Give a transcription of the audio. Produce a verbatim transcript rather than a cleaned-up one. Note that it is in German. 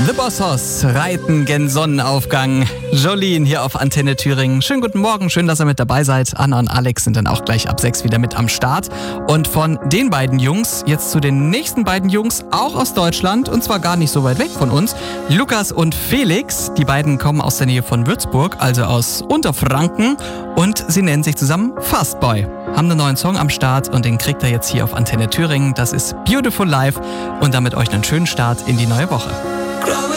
The Bossos reiten gen Sonnenaufgang. Jolene hier auf Antenne Thüringen. Schönen guten Morgen, schön, dass ihr mit dabei seid. Anna und Alex sind dann auch gleich ab sechs wieder mit am Start. Und von den beiden Jungs jetzt zu den nächsten beiden Jungs, auch aus Deutschland und zwar gar nicht so weit weg von uns. Lukas und Felix, die beiden kommen aus der Nähe von Würzburg, also aus Unterfranken, und sie nennen sich zusammen Fastboy. Haben einen neuen Song am Start und den kriegt ihr jetzt hier auf Antenne Thüringen. Das ist Beautiful Life und damit euch einen schönen Start in die neue Woche.